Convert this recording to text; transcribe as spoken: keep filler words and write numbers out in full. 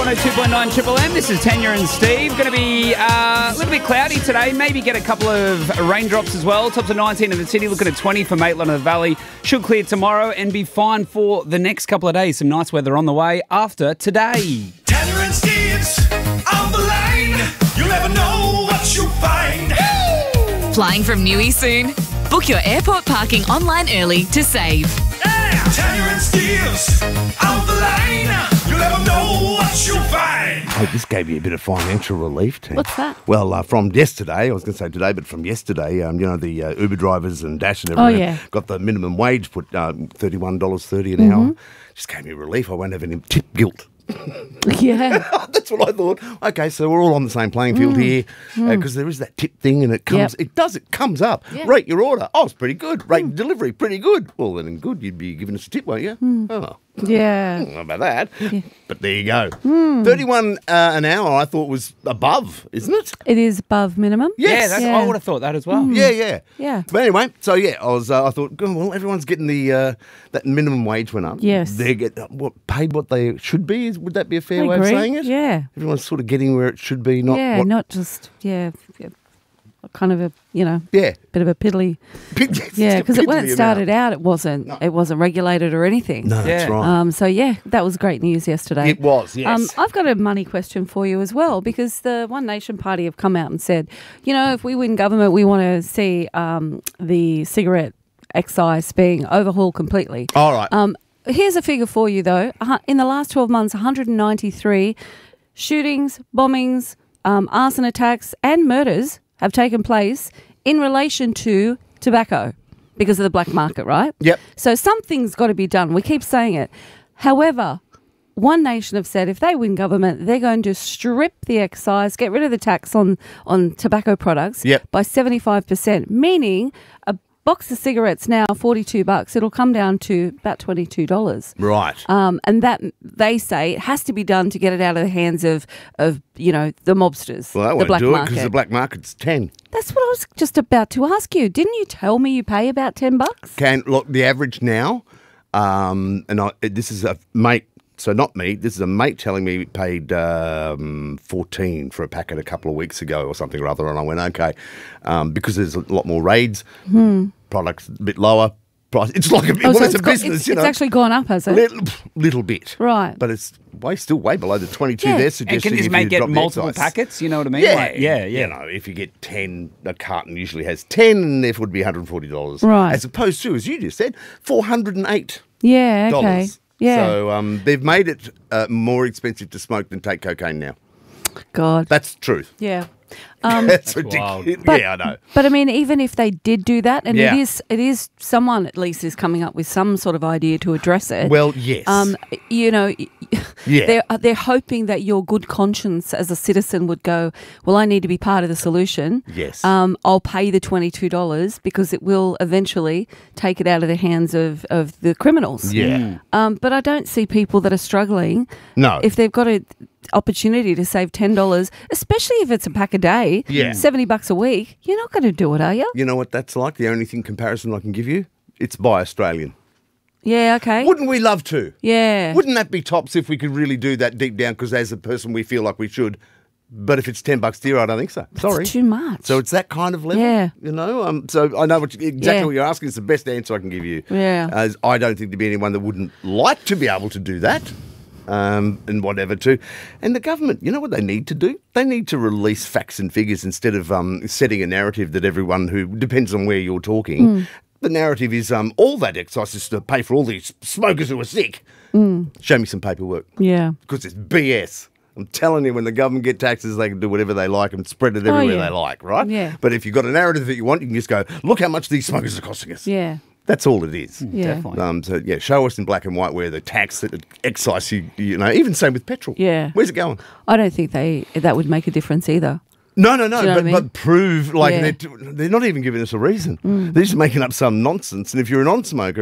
one oh two point nine Triple M. This is Tanya and Steve. Going to be uh, a little bit cloudy today. Maybe get a couple of raindrops as well. Tops of nineteen in the city. Looking at twenty for Maitland of the Valley. Should clear tomorrow and be fine for the next couple of days. Some nice weather on the way after today. Tanya and Steve's on the line. You'll never know what you'll find. Flying from Newey soon? Book your airport parking online early to save. Yeah. Tanya and Steve's on the line. You'll never know what you'll find. Hey, this gave you a bit of financial relief, Tim. What's that? Well, uh, from yesterday, I was going to say today, but from yesterday, um, you know, the uh, Uber drivers and Dash and everything Oh, yeah. got the minimum wage put um, thirty-one dollars thirty an hour. Just gave me relief. I won't have any tip guilt. Yeah. That's what I thought. Okay, so we're all on the same playing field here because uh, there is that tip thing and it comes, Yep. it does, it comes up. Yeah. Rate your order. Oh, it's pretty good. Rate delivery, pretty good. Well, then good, you'd be giving us a tip, won't you? Oh, Yeah. I don't know about that. But there you go. thirty-one uh, an hour I thought was above, isn't it? It is above minimum. Yes. Yeah, that's, Yeah. I would have thought that as well. Yeah, yeah. Yeah. But anyway, so yeah, I was. Uh, I thought, oh, well, everyone's getting the uh, that minimum wage went up. Yes. They get uh, what paid what they should be. Is, would that be a fair I way of agree. saying it? Yeah. Everyone's sort of getting where it should be. Not yeah, what, not just, yeah, yeah, kind of a, you know, yeah. bit of a piddly. Yeah, because when it started out, it wasn't, No. it wasn't regulated or anything. No, that's Yeah. right. Um, so yeah, that was great news yesterday. It was, yes. Um, I've got a money question for you as well, because the One Nation Party have come out and said, you know, if we win government, we want to see um, the cigarette excise being overhauled completely. All right. Um, here's a figure for you, though. Uh, in the last twelve months, one hundred ninety-three shootings, bombings, um, arson attacks and murders have taken place in relation to tobacco because of the black market, right? Yep. So something's got to be done. We keep saying it. However, One Nation have said if they win government, they're going to strip the excise, get rid of the tax on, on tobacco products Yep. by seventy-five percent, meaning a box of cigarettes now forty-two bucks. It'll come down to about twenty-two dollars. Right. Um, and that, they say, it has to be done to get it out of the hands of, of you know, the mobsters, well, I the won't black do it market. because the black market's ten. That's what I was just about to ask you. Didn't you tell me you pay about ten bucks? Can look the average now, um, and I, this is a mate. So not me. This is a mate telling me he paid um, fourteen for a packet a couple of weeks ago or something or other, and I went okay, um, because there's a lot more raids. Products a bit lower. Price. It's like a, Oh, well, so it's a got- business, it's, you know. It's actually gone up, has it? little, little bit, Right. But it's way still way below the twenty-two Yeah. they're And suggesting. can this if mate you get drop the multiple excise. packets? You know what I mean? Yeah, Like, yeah, yeah. You know, if you get ten, a carton usually has ten, and therefore would be one hundred and forty dollars. Right. As opposed to, as you just said, four hundred and eight Yeah, okay. dollars. Yeah. So um, they've made it uh, more expensive to smoke than take cocaine now. God. That's the truth. Yeah. Um, That's, wild. ridiculous. But, yeah, I know. But I mean, even if they did do that, and Yeah. it is, it is someone at least is coming up with some sort of idea to address it. Well, yes. um, you know, Yeah. they're they're hoping that your good conscience as a citizen would go, well, I need to be part of the solution. Yes. Um, I'll pay the twenty two dollars because it will eventually take it out of the hands of of the criminals. Yeah. Um, but I don't see people that are struggling. No. If they've got a opportunity to save ten dollars, especially if it's a pack a day, Yeah. seventy bucks a week, you're not going to do it, are you? You know what that's like? The only thing comparison I can give you? It's buy Australian. Yeah, okay. Wouldn't we love to? yeah. Wouldn't that be tops if we could really do that deep down? Because as a person, we feel like we should. But if it's ten bucks dear, I don't think so. Sorry. It's too much. So it's that kind of level, Yeah. you know. Um, so I know what you, exactly Yeah. what you're asking. It's the best answer I can give you. Yeah. As I don't think there'd be anyone that wouldn't like to be able to do that, um, and whatever too. And the government, you know what they need to do? They need to release facts and figures instead of um, setting a narrative that everyone who depends on where you're talking. The narrative is um, all that excise is to pay for all these smokers who are sick. Show me some paperwork. yeah. Because it's B S. I'm telling you, when the government get taxes, they can do whatever they like and spread it everywhere Oh, yeah. they like, right? Yeah. But if you've got a narrative that you want, you can just go, look how much these smokers are costing us. Yeah. That's all it is. Yeah. Definitely. Um, so, yeah, show us in black and white where the tax, that excise, you, you know, even same with petrol. Yeah. Where's it going? I don't think they that would make a difference either. No, no, no, Do you know but, what I mean? but prove, like, Yeah. they're, they're not even giving us a reason. They're just making up some nonsense. And if you're a non-smoker,